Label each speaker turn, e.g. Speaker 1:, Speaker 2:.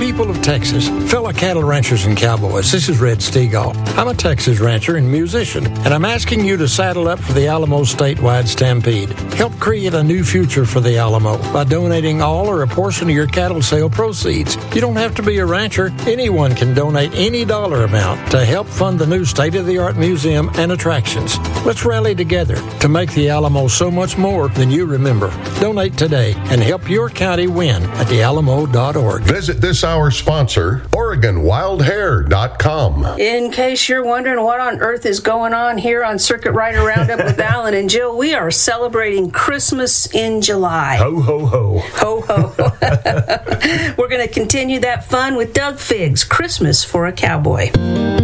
Speaker 1: people of Texas, fellow cattle ranchers and cowboys, this is Red Stegall. I'm a Texas rancher and musician, and I'm asking you to saddle up for the Alamo Statewide Stampede. Help create a new future for the Alamo by donating all or a portion of your cattle sale proceeds. You don't have to be a rancher. Anyone can donate any dollar amount to help fund the new state-of-the-art museum and attractions. Let's rally together to make the Alamo so much more than you remember. Donate today and help your county win at thealamo.org.
Speaker 2: Visit this hour's sponsor, OregonWildHair.com.
Speaker 3: In case you're wondering what on earth is going on here on Circuit Rider Roundup with Alan and Jill, we are celebrating Christmas in July.
Speaker 4: Ho, ho, ho.
Speaker 3: Ho, ho. We're going to continue that fun with Doug Figg's Christmas for a Cowboy.